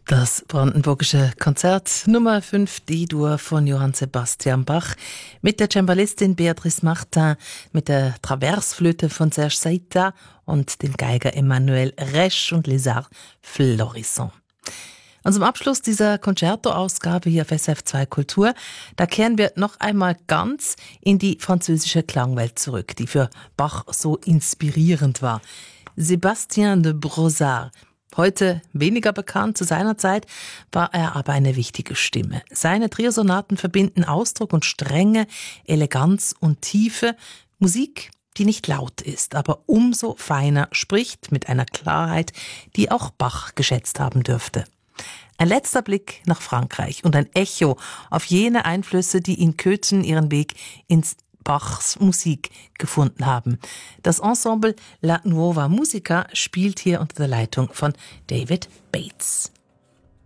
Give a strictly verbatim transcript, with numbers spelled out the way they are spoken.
Das brandenburgische Konzert Nummer fünf D-Dur von Johann Sebastian Bach mit der Cembalistin Béatrice Martin, mit der Traversflöte von Serge Saïta und dem Geiger Emmanuel Resch und Lézard Florissant. Und zum Abschluss dieser Concerto-Ausgabe hier auf S R F zwei Kultur, da kehren wir noch einmal ganz in die französische Klangwelt zurück, die für Bach so inspirierend war. Sébastien de Brossard, heute weniger bekannt, zu seiner Zeit war er aber eine wichtige Stimme. Seine Triosonaten verbinden Ausdruck und Strenge, Eleganz und Tiefe, Musik, die nicht laut ist, aber umso feiner spricht, mit einer Klarheit, die auch Bach geschätzt haben dürfte. Ein letzter Blick nach Frankreich und ein Echo auf jene Einflüsse, die in Köthen ihren Weg ins Bachs Musik gefunden haben. Das Ensemble La Nuova Musica spielt hier unter der Leitung von David Bates.